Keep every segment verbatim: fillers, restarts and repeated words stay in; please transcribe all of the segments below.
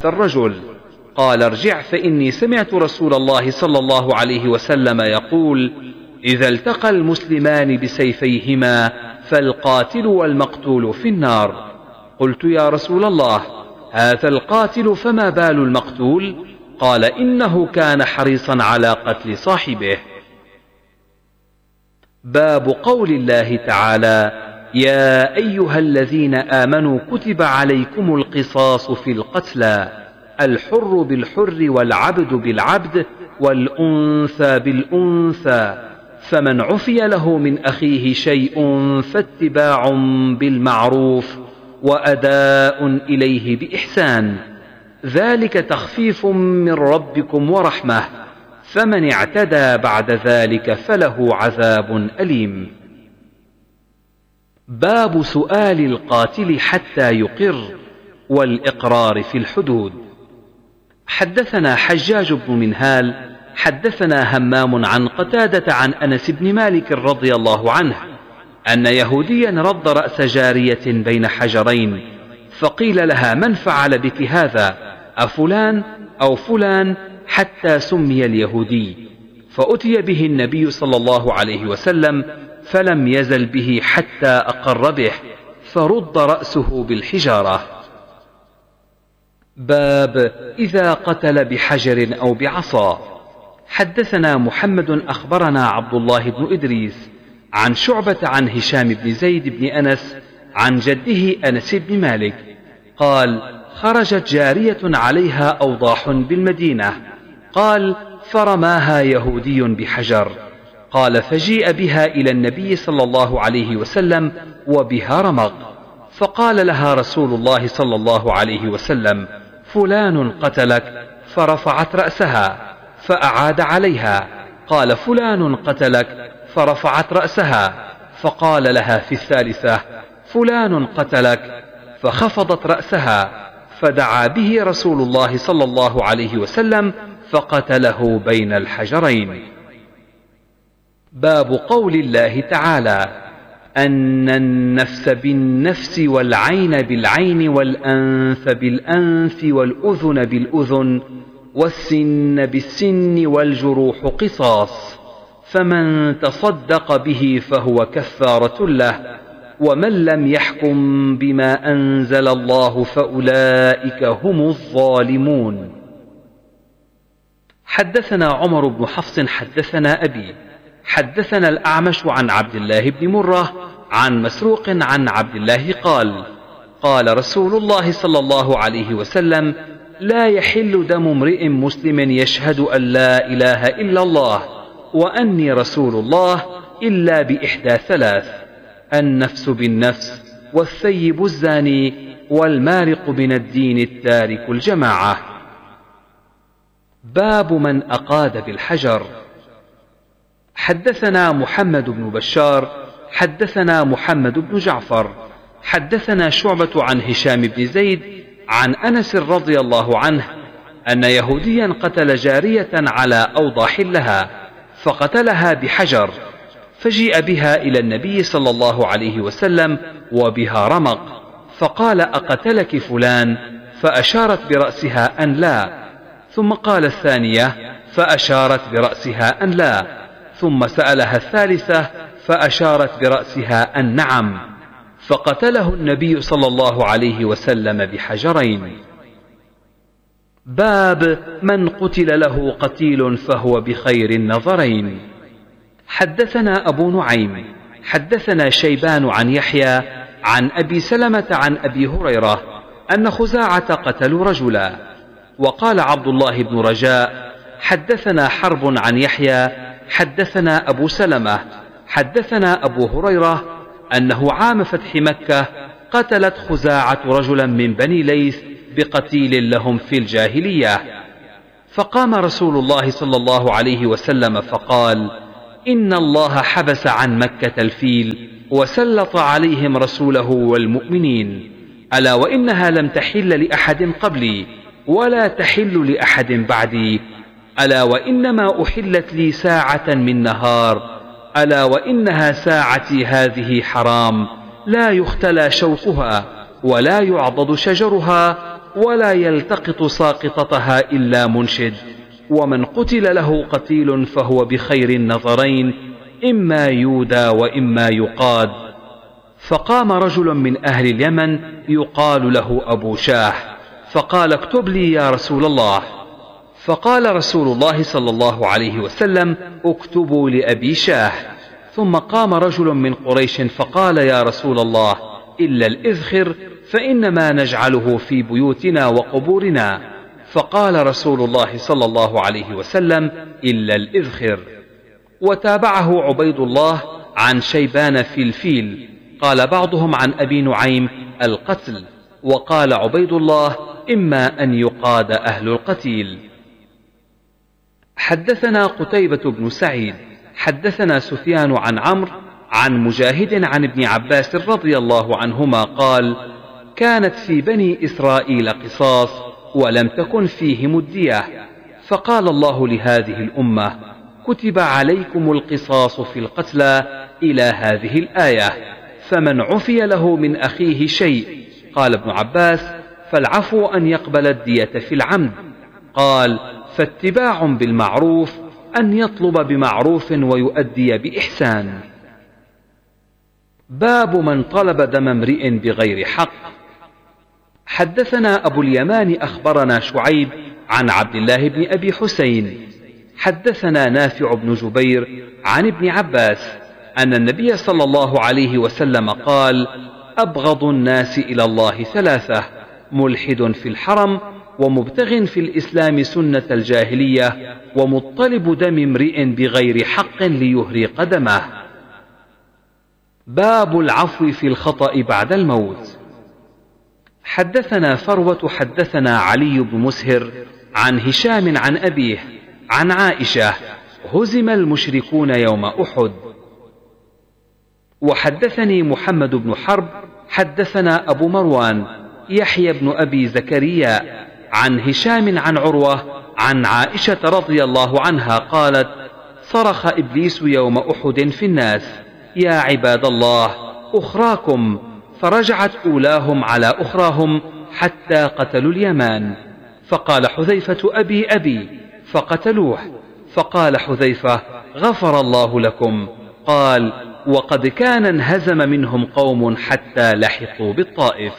الرجل. قال ارجع فإني سمعت رسول الله صلى الله عليه وسلم يقول إذا التقى المسلمان بسيفيهما فالقاتل والمقتول في النار. قلت يا رسول الله هذا القاتل فما بال المقتول؟ قال إنه كان حريصا على قتل صاحبه. باب قول الله تعالى يا أيها الذين آمنوا كتب عليكم القصاص في القتلى الحر بالحر والعبد بالعبد والأنثى بالأنثى فمن عفي له من أخيه شيء فاتباع بالمعروف وأداء إليه بإحسان ذلك تخفيف من ربكم ورحمة فمن اعتدى بعد ذلك فله عذاب أليم. باب سؤال القاتل حتى يقر والإقرار في الحدود. حدثنا حجاج بن منهال حدثنا همام عن قتادة عن أنس بن مالك رضي الله عنه أن يهوديا رد رأس جارية بين حجرين فقيل لها من فعل بك هذا أفلان أو فلان حتى سمي اليهودي فأتي به النبي صلى الله عليه وسلم فلم يزل به حتى أقر به فرد رأسه بالحجارة. باب إذا قتل بحجر أو بعصا. حدثنا محمد أخبرنا عبد الله بن إدريس عن شعبة عن هشام بن زيد بن أنس عن جده أنس بن مالك قال خرجت جارية عليها أوضاح بالمدينة قال فرماها يهودي بحجر قال فجيء بها إلى النبي صلى الله عليه وسلم وبها رمق فقال لها رسول الله صلى الله عليه وسلم فلان قتلك فرفعت رأسها فأعاد عليها قال فلان قتلك فرفعت رأسها فقال لها في الثالثة فلان قتلك فخفضت رأسها فدعا به رسول الله صلى الله عليه وسلم فقتله بين الحجرين. باب قول الله تعالى أن النفس بالنفس والعين بالعين والأنف بالأنف والأذن بالأذن والسن بالسن والجروح قصاص فمن تصدق به فهو كفارة له ومن لم يحكم بما أنزل الله فأولئك هم الظالمون. حدثنا عمر بن حفص حدثنا أبي حدثنا الأعمش عن عبد الله بن مرة عن مسروق عن عبد الله قال قال رسول الله صلى الله عليه وسلم لا يحل دم امرئ مسلم يشهد أن لا إله إلا الله وأني رسول الله إلا بإحدى ثلاث النفس بالنفس والثيب الزاني والمارق من الدين التارك الجماعة. باب من أقاد بالحجر. حدثنا محمد بن بشار حدثنا محمد بن جعفر حدثنا شعبة عن هشام بن زيد عن أنس رضي الله عنه أن يهوديا قتل جارية على أوضاح لها فقتلها بحجر فجيء بها إلى النبي صلى الله عليه وسلم وبها رمق فقال أقتلك فلان فأشارت برأسها أن لا ثم قال الثانية فأشارت برأسها أن لا ثم سألها الثالثة فأشارت برأسها أن نعم فقتله النبي صلى الله عليه وسلم بحجرين. باب من قتل له قتيل فهو بخير النظرين. حدثنا أبو نعيم حدثنا شيبان عن يحيى عن أبي سلمة عن أبي هريرة أن خزاعة قتلوا رجلا. وقال عبد الله بن رجاء حدثنا حرب عن يحيى حدثنا أبو سلمة حدثنا أبو هريرة أنه عام فتح مكة قتلت خزاعة رجلا من بني ليث بقتيل لهم في الجاهلية فقام رسول الله صلى الله عليه وسلم فقال إن الله حبس عن مكة الفيل وسلط عليهم رسوله والمؤمنين ألا وإنها لم تحل لأحد قبلي ولا تحل لأحد بعدي ألا وإنما أحلت لي ساعة من نهار ألا وإنها ساعتي هذه حرام لا يختلى شوكها ولا يعضد شجرها ولا يلتقط ساقطتها إلا منشد، ومن قتل له قتيل فهو بخير النظرين، إما يودى وإما يقاد. فقام رجل من أهل اليمن يقال له أبو شاه، فقال: اكتب لي يا رسول الله. فقال رسول الله صلى الله عليه وسلم: اكتبوا لأبي شاه. ثم قام رجل من قريش فقال: يا رسول الله، إلا الإذخر فإنما نجعله في بيوتنا وقبورنا. فقال رسول الله صلى الله عليه وسلم: إلا الإذخر. وتابعه عبيد الله عن شيبان في الفيل، قال بعضهم عن أبي نعيم: القتل. وقال عبيد الله: إما أن يقاد أهل القتيل. حدثنا قتيبة بن سعيد حدثنا سفيان عن عمرو عن مجاهد عن ابن عباس رضي الله عنهما قال: كانت في بني إسرائيل قصاص ولم تكن فيهم الدية، فقال الله لهذه الأمة: كتب عليكم القصاص في القتلى إلى هذه الآية، فمن عفي له من أخيه شيء. قال ابن عباس: فالعفو أن يقبل الدية في العمد. قال: فاتباع بالمعروف أن يطلب بمعروف ويؤدي بإحسان. باب من طلب دم امرئ بغير حق. حدثنا أبو اليمان أخبرنا شعيب عن عبد الله بن أبي حسين حدثنا نافع بن جبير عن ابن عباس أن النبي صلى الله عليه وسلم قال: أبغض الناس إلى الله ثلاثة: ملحد في الحرم، ومبتغ في الإسلام سنة الجاهلية، ومطلب دم امرئ بغير حق ليهري قدمه. باب العفو في الخطأ بعد الموت. حدثنا فروة حدثنا علي بن مسهر عن هشام عن أبيه عن عائشة: هزم المشركون يوم أحد. وحدثني محمد بن حرب حدثنا أبو مروان يحيى بن أبي زكريا عن هشام عن عروة عن عائشة رضي الله عنها قالت: صرخ إبليس يوم أحد في الناس: يا عباد الله، أخراكم. فرجعت أولاهم على أخراهم حتى قتلوا اليمان. فقال حذيفة: أبي أبي. فقتلوه. فقال حذيفة: غفر الله لكم. قال: وقد كان انهزم منهم قوم حتى لحقوا بالطائف.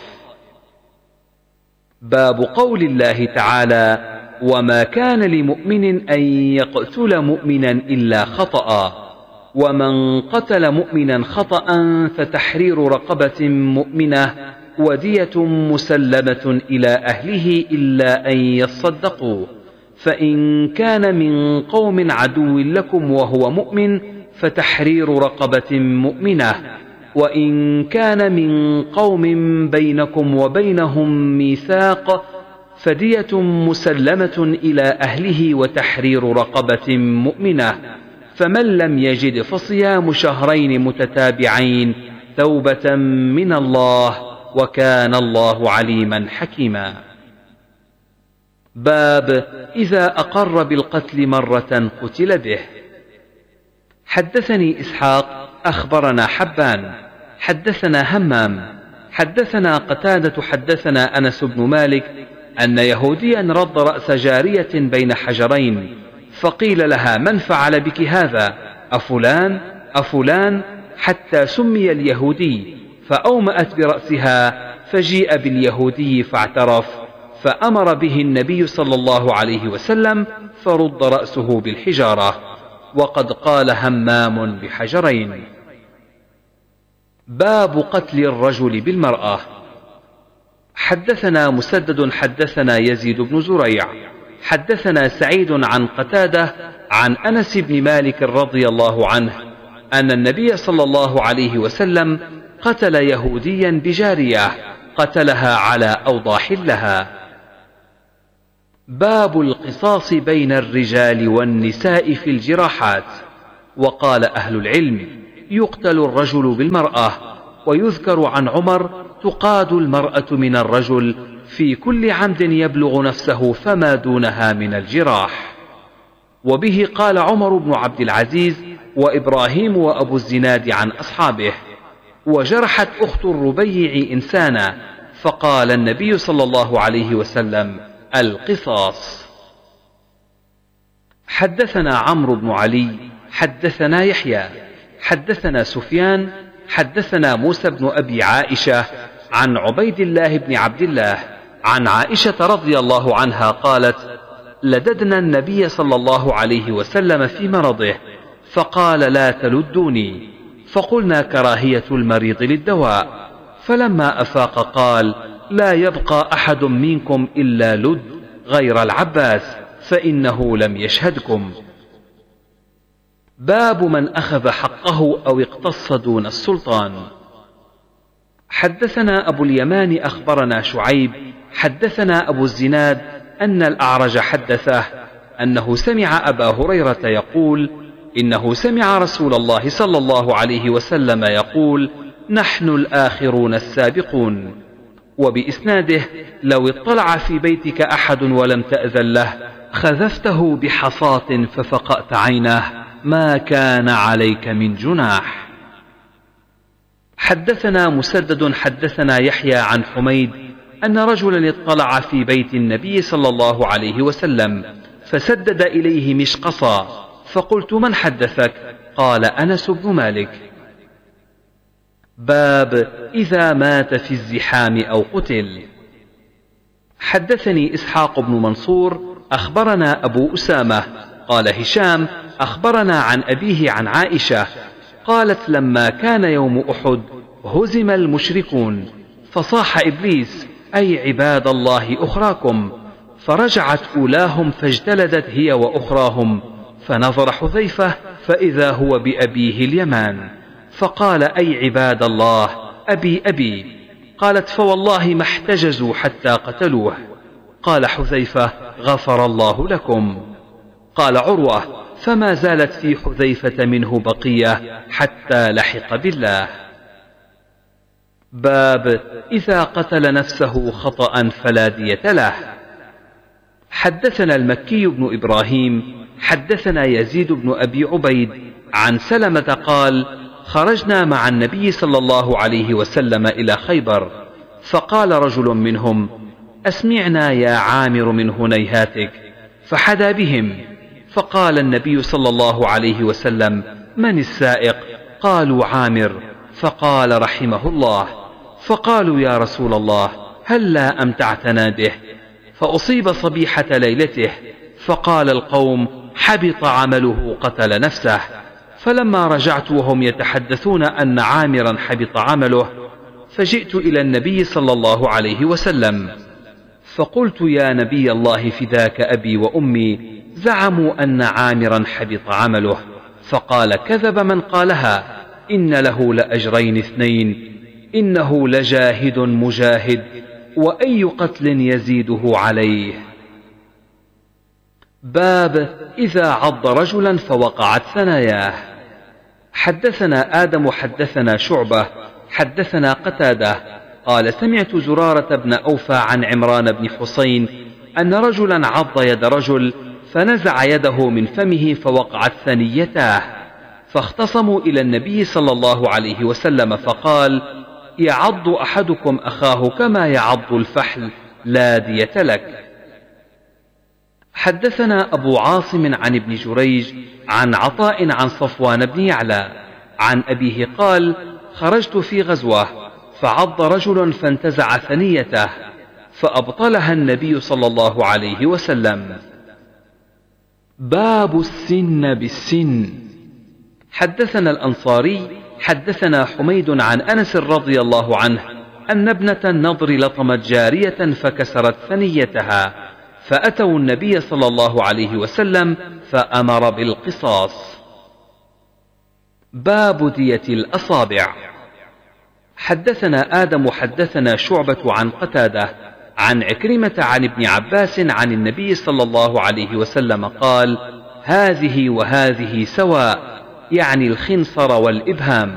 باب قول الله تعالى: وما كان لمؤمن أن يقتل مؤمنا إلا خطأ، ومن قتل مؤمنا خطأ فتحرير رقبة مؤمنة ودية مسلمة إلى أهله إلا أن يصدقوا، فإن كان من قوم عدو لكم وهو مؤمن فتحرير رقبة مؤمنة، وإن كان من قوم بينكم وبينهم ميثاق فدية مسلمة إلى أهله وتحرير رقبة مؤمنة، فمن لم يجد فصيام شهرين متتابعين توبة من الله، وكان الله عليما حكيما. باب إذا أقر بالقتل مرة قتل به. حدثني إسحاق أخبرنا حبان حدثنا همام حدثنا قتادة حدثنا أنس بن مالك أن يهوديا رد رأس جارية بين حجرين، فقيل لها: من فعل بك هذا؟ أفلان أفلان؟ حتى سمي اليهودي، فأومأت برأسها، فجيء باليهودي فاعترف، فأمر به النبي صلى الله عليه وسلم فرد رأسه بالحجارة. وقد قال همام بحجرين. باب قتل الرجل بالمرأة. حدثنا مسدد حدثنا يزيد بن زريع حدثنا سعيد عن قتادة عن أنس بن مالك رضي الله عنه أن النبي صلى الله عليه وسلم قتل يهوديا بجارية قتلها على أوضاح لها. باب القصاص بين الرجال والنساء في الجراحات. وقال أهل العلم: يقتل الرجل بالمرأة. ويذكر عن عمر: تقاد المرأة من الرجل في كل عمد يبلغ نفسه فما دونها من الجراح. وبه قال عمر بن عبد العزيز وإبراهيم وأبو الزناد عن أصحابه. وجرحت أخت الربيع إنسانا فقال النبي صلى الله عليه وسلم: القصاص. حدثنا عمرو بن علي حدثنا يحيى حدثنا سفيان حدثنا موسى بن أبي عائشة عن عبيد الله بن عبد الله عن عائشة رضي الله عنها قالت: لددنا النبي صلى الله عليه وسلم في مرضه فقال: لا تلدوني، فقلنا: كراهية المريض للدواء. فلما أفاق قال: لا يبقى أحد منكم إلا لد غير العباس فإنه لم يشهدكم. باب من أخذ حقه أو اقتص دون السلطان. حدثنا أبو اليمان أخبرنا شعيب حدثنا أبو الزناد أن الأعرج حدثه أنه سمع أبا هريرة يقول: إنه سمع رسول الله صلى الله عليه وسلم يقول: نحن الآخرون السابقون. وبإسناده: لو اطلع في بيتك أحد ولم تأذن له خذفته بحصاة ففقأت عينه ما كان عليك من جناح. حدثنا مسدد حدثنا يحيى عن حميد أن رجلا اطلع في بيت النبي صلى الله عليه وسلم فسدد إليه مشقصا، فقلت: من حدثك؟ قال: أنس بن مالك. باب إذا مات في الزحام أو قتل. حدثني إسحاق بن منصور أخبرنا أبو أسامة قال: هشام أخبرنا عن أبيه عن عائشة قالت: لما كان يوم أحد هزم المشركون فصاح إبليس: أي عباد الله أخراكم، فرجعت أولاهم فاجتلدت هي وأخراهم، فنظر حذيفة فإذا هو بأبيه اليمان فقال: أي عباد الله أبي أبي. قالت: فوالله ما احتجزوا حتى قتلوه. قال حذيفة: غفر الله لكم. قال عروة: فما زالت في حذيفة منه بقية حتى لحق بالله. باب إذا قتل نفسه خطأ فلا دية له. حدثنا المكي بن إبراهيم حدثنا يزيد بن أبي عبيد عن سلمة قال: خرجنا مع النبي صلى الله عليه وسلم إلى خيبر، فقال رجل منهم: أسمعنا يا عامر من هنيهاتك، فحدا بهم. فقال النبي صلى الله عليه وسلم: من السائق؟ قالوا: عامر. فقال: رحمه الله. فقالوا: يا رسول الله هل لا أمتعتنا به؟ فأصيب صبيحة ليلته. فقال القوم: حبط عمله قتل نفسه. فلما رجعت وهم يتحدثون أن عامرا حبط عمله، فجئت إلى النبي صلى الله عليه وسلم فقلت: يا نبي الله فداك أبي وأمي، زعموا أن عامرا حبط عمله. فقال: كذب من قالها، إن له لأجرين اثنين، إنه لجاهد مجاهد، وأي قتل يزيده عليه. باب إذا عض رجلا فوقعت ثناياه. حدثنا آدم حدثنا شعبة حدثنا قتادة قال: سمعت زرارة بن أوفى عن عمران بن حسين أن رجلا عض يد رجل فنزع يده من فمه فوقعت ثنيتاه، فاختصموا إلى النبي صلى الله عليه وسلم فقال: يعض أحدكم أخاه كما يعض الفحل، لا دية لك. حدثنا أبو عاصم عن ابن جريج عن عطاء عن صفوان بن يعلى عن أبيه قال: خرجت في غزوة فعض رجل فانتزع ثنيته فأبطلها النبي صلى الله عليه وسلم. باب السن بالسن. حدثنا الأنصاري حدثنا حميد عن أنس رضي الله عنه أن ابنة النضر لطمت جارية فكسرت ثنيتها، فأتوا النبي صلى الله عليه وسلم فأمر بالقصاص. باب دية الأصابع. حدثنا آدم حدثنا شعبة عن قتادة عن عكرمة عن ابن عباس عن النبي صلى الله عليه وسلم قال: هذه وهذه سواء، يعني الخنصر والإبهام.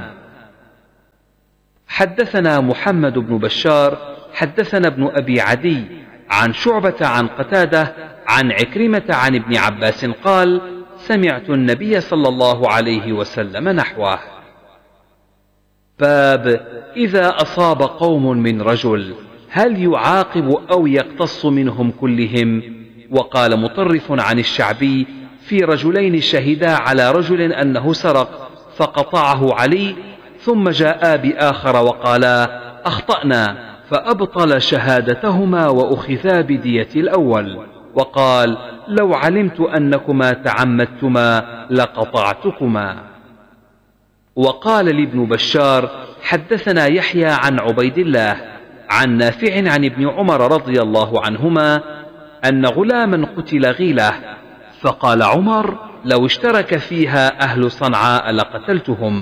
حدثنا محمد بن بشار حدثنا ابن أبي عدي عن شعبة عن قتادة عن عكرمة عن ابن عباس قال: سمعت النبي صلى الله عليه وسلم نحوه. باب إذا أصاب قوم من رجل هل يعاقب أو يقتص منهم كلهم؟ وقال مطرف عن الشعبي في رجلين شهدا على رجل أنه سرق فقطعه علي، ثم جاء بآخر وقالا أخطأنا، فأبطل شهادتهما وأخذا بدية الأول، وقال لو علمت أنكما تعمدتما لقطعتكما. وقال لابن بشار حدثنا يحيى عن عبيد الله عن نافع عن ابن عمر رضي الله عنهما أن غلاما قتل غيلة، فقال عمر لو اشترك فيها أهل صنعاء لقتلتهم.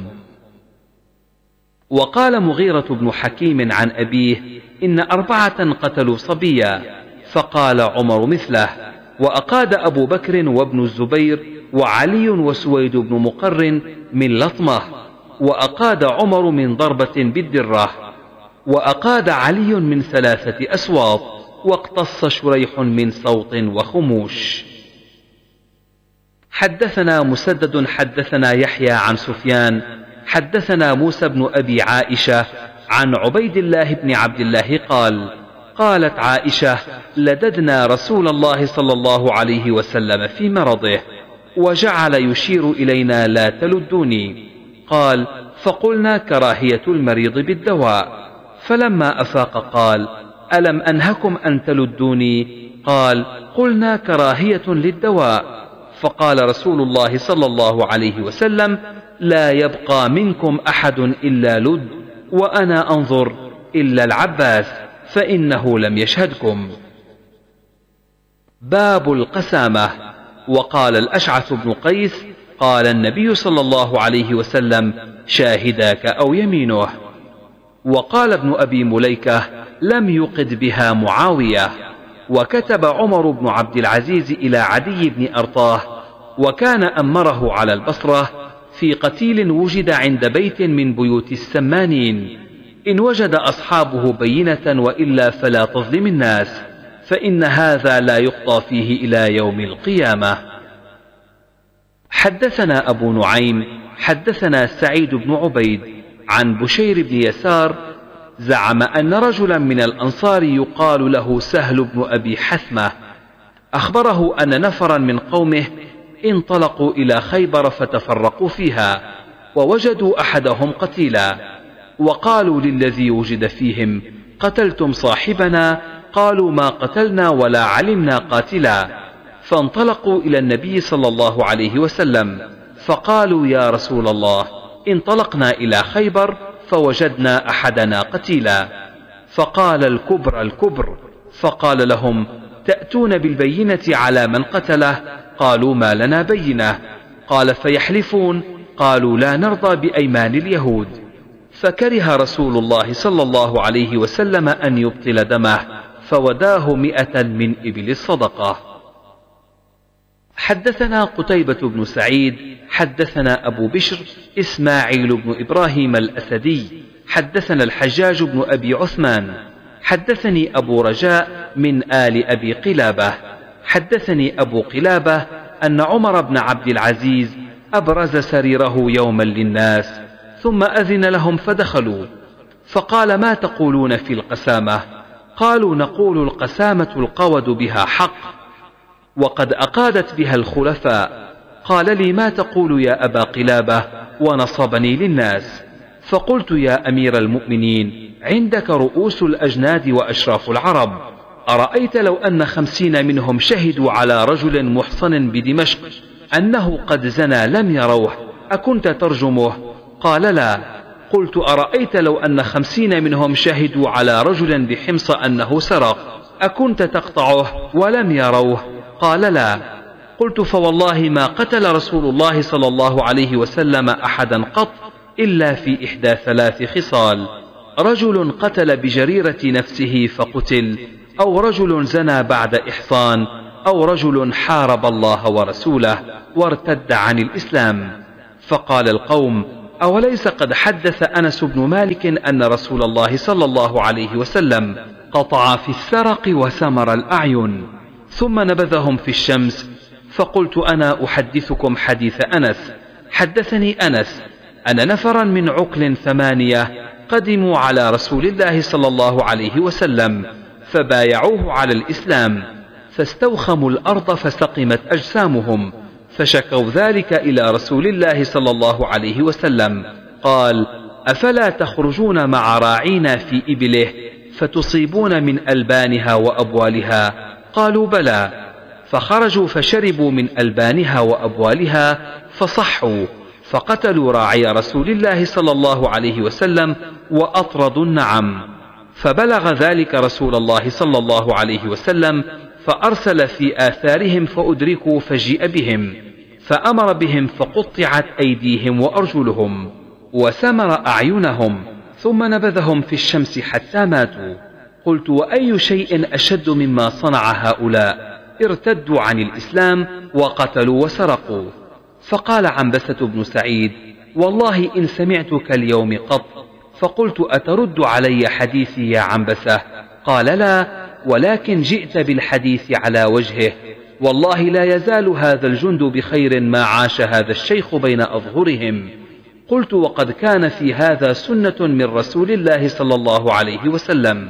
وقال مغيرة بن حكيم عن أبيه إن أربعة قتلوا صبيا، فقال عمر مثله. وأقاد أبو بكر وابن الزبير وعلي وسويد بن مقر من لطمة، وأقاد عمر من ضربة بالدرة، وأقاد علي من ثلاثة أسواط، واقتص شريح من صوت وخموش. حدثنا مسدد حدثنا يحيى عن سفيان حدثنا موسى بن أبي عائشة عن عبيد الله بن عبد الله قال قالت عائشة لددنا رسول الله صلى الله عليه وسلم في مرضه، وجعل يشير إلينا لا تلدوني، قال فقلنا كراهية المريض بالدواء، فلما أفاق قال ألم أنهكم أن تلدوني؟ قال قلنا كراهية للدواء، فقال رسول الله صلى الله عليه وسلم لا يبقى منكم أحد إلا لد، وأنا أنظر إلا العباس فإنه لم يشهدكم. باب القسامة. وقال الأشعث بن قيس قال النبي صلى الله عليه وسلم شاهداك أو يمينه. وقال ابن أبي مليكة لم يقد بها معاوية. وكتب عمر بن عبد العزيز إلى عدي بن أرطاه، وكان أمره على البصرة في قتيل وجد عند بيت من بيوت السمانين، إن وجد أصحابه بينة وإلا فلا تظلم الناس، فإن هذا لا يقضى فيه إلى يوم القيامة. حدثنا أبو نعيم حدثنا سعيد بن عبيد عن بشير بن يسار زعم أن رجلا من الأنصار يقال له سهل بن أبي حثمة أخبره أن نفرا من قومه انطلقوا إلى خيبر فتفرقوا فيها، ووجدوا أحدهم قتيلا، وقالوا للذي وجد فيهم قتلتم صاحبنا؟ قالوا ما قتلنا ولا علمنا قاتلا. فانطلقوا إلى النبي صلى الله عليه وسلم فقالوا يا رسول الله انطلقنا إلى خيبر فوجدنا أحدنا قتيلا. فقال الكبر الكبر، فقال لهم تأتون بالبينة على من قتله؟ قالوا ما لنا بينة. قال فيحلفون؟ قالوا لا نرضى بأيمان اليهود. فكره رسول الله صلى الله عليه وسلم أن يبطل دمه، فوداه مئة من إبل الصدقة. حدثنا قتيبة بن سعيد حدثنا أبو بشر إسماعيل بن إبراهيم الأسدي حدثنا الحجاج بن أبي عثمان حدثني أبو رجاء من آل أبي قلابة حدثني أبو قلابة أن عمر بن عبد العزيز أبرز سريره يوما للناس، ثم أذن لهم فدخلوا، فقال ما تقولون في القسامة؟ قالوا نقول القسامة القود بها حق، وقد أقادت بها الخلفاء. قال لي ما تقول يا أبا قلابة؟ ونصبني للناس. فقلت يا أمير المؤمنين عندك رؤوس الأجناد وأشراف العرب، أرأيت لو أن خمسين منهم شهدوا على رجل محصن بدمشق أنه قد زنى لم يروه، أكنت ترجمه؟ قال لا. قلت أرأيت لو أن خمسين منهم شهدوا على رجل بحمص أنه سرق، أكنت تقطعه ولم يروه؟ قال لا. قلت فوالله ما قتل رسول الله صلى الله عليه وسلم أحدا قط إلا في إحدى ثلاث خصال: رجل قتل بجريرة نفسه فقتل، أو رجل زنى بعد إحصان، أو رجل حارب الله ورسوله وارتد عن الإسلام. فقال القوم أوليس قد حدث أنس بن مالك أن رسول الله صلى الله عليه وسلم قطع في السرق وسمر الأعين ثم نبذهم في الشمس؟ فقلت أنا أحدثكم حديث أنس. حدثني أنس أن نفرا من عقل ثمانية قدموا على رسول الله صلى الله عليه وسلم فبايعوه على الإسلام، فاستوخموا الأرض فسقمت أجسامهم، فشكوا ذلك إلى رسول الله صلى الله عليه وسلم. قال: أفلا تخرجون مع راعينا في إبله فتصيبون من ألبانها وأبوالها؟ قالوا: بلى. فخرجوا فشربوا من ألبانها وأبوالها فصحوا، فقتلوا راعي رسول الله صلى الله عليه وسلم وأطردوا النعم. فبلغ ذلك رسول الله صلى الله عليه وسلم، فأرسل في آثارهم فأدركوا فجيء بهم، فأمر بهم فقطعت أيديهم وأرجلهم وسمر أعينهم، ثم نبذهم في الشمس حتى ماتوا. قلت: وأي شيء أشد مما صنع هؤلاء؟ ارتدوا عن الإسلام وقتلوا وسرقوا. فقال عنبسة بن سعيد: والله إن سمعتك اليوم قط. فقلت: أترد علي حديثي يا عنبسة؟ قال: لا، ولكن جئت بالحديث على وجهه. والله لا يزال هذا الجند بخير ما عاش هذا الشيخ بين أظهرهم. قلت: وقد كان في هذا سنة من رسول الله صلى الله عليه وسلم.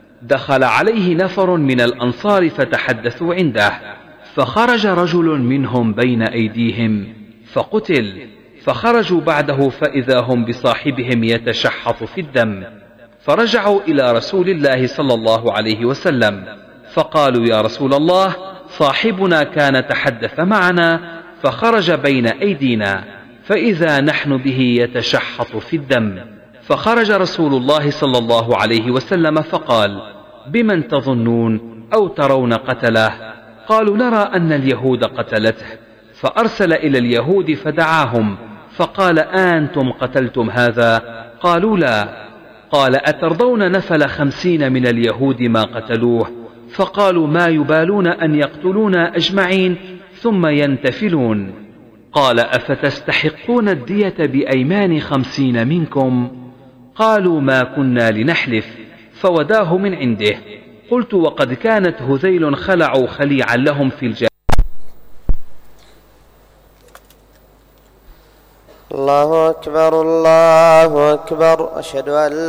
دخل عليه نفر من الأنصار فتحدثوا عنده، فخرج رجل منهم بين أيديهم فقتل، فخرجوا بعده فإذا هم بصاحبهم يتشحط في الدم، فرجعوا إلى رسول الله صلى الله عليه وسلم فقالوا: يا رسول الله، صاحبنا كان تحدث معنا فخرج بين أيدينا، فإذا نحن به يتشحط في الدم. فخرج رسول الله صلى الله عليه وسلم فقال: بمن تظنون أو ترون قتله؟ قالوا: نرى أن اليهود قتلته. فأرسل إلى اليهود فدعاهم فقال: أنتم قتلتم هذا؟ قالوا: لا. قال: أترضون نفل خمسين من اليهود ما قتلوه؟ فقالوا: ما يبالون أن يقتلونا أجمعين ثم ينتفلون. قال: أفتستحقون الدية بأيمان خمسين منكم؟ قالوا: ما كنا لنحلف. فوداه من عنده. قلت: وقد كانت هذيل خلعوا خليعا لهم في الجاهلية. الله أكبر الله أكبر. أشهد أن